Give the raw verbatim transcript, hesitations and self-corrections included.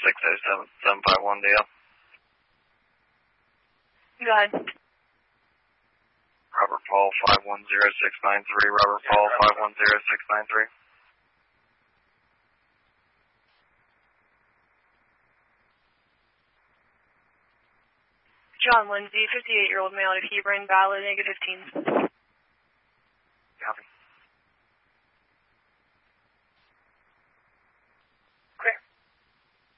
six oh seven, seven five one D L. Go ahead. Robert Paul five one zero six nine three, Robert Paul five one zero six nine three. John Lindsay, fifty-eight-year-old male out of Hebron, valid, negative fifteen.